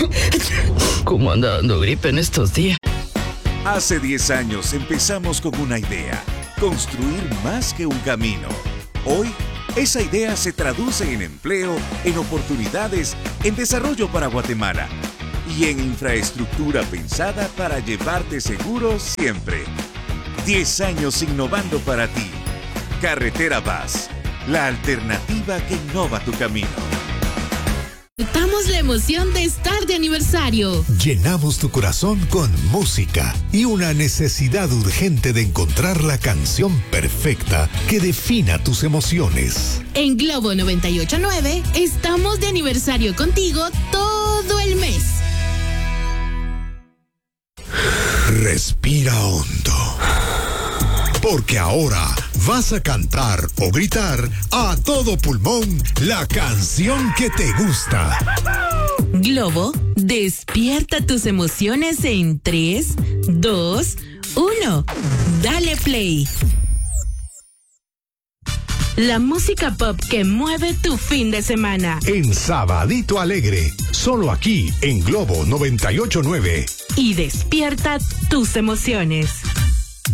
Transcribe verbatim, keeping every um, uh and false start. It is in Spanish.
¿Cómo anda dando gripe en estos días? Hace diez años empezamos con una idea, construir más que un camino. Hoy, esa idea se traduce en empleo, en oportunidades, en desarrollo para Guatemala y en infraestructura pensada para llevarte seguro siempre. diez años innovando para ti. Carretera Vaz, la alternativa que innova tu camino. Disfrutamos la emoción de estar de aniversario. Llenamos tu corazón con música y una necesidad urgente de encontrar la canción perfecta que defina tus emociones. En Globo noventa y ocho punto nueve estamos de aniversario contigo todo el mes. Respira hondo, porque ahora vas a cantar o gritar a todo pulmón la canción que te gusta. Globo, despierta tus emociones en tres, dos, uno. Dale play. La música pop que mueve tu fin de semana. En Sabadito Alegre, solo aquí en Globo noventa y ocho punto nueve. Y despierta tus emociones.